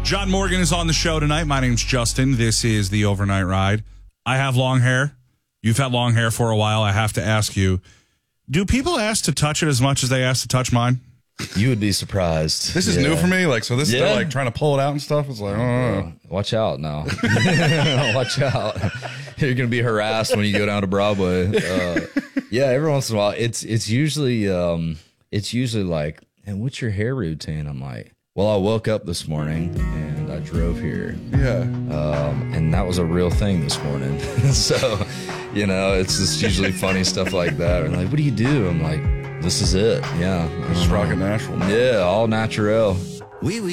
John Morgan is on the show tonight. My name's Justin. This is the Overnight Ride. I have long hair. You've had long hair for a while. I have to ask you, do people ask to touch it as much as they ask to touch mine? You would be surprised. This is new for me. Like, so this they're like trying to pull it out and stuff. It's like, oh. Watch out now. Watch out. You're going to be harassed when you go down to Broadway. Yeah, every once in a while, it's usually like, and what's your hair routine? I'm like, well, I woke up this morning and I drove here. Yeah. And that was a real thing this morning. So, you know, it's just usually funny stuff like that. And like, what do you do? I'm like, this is it. Yeah. Just rock it natural. Yeah, all natural.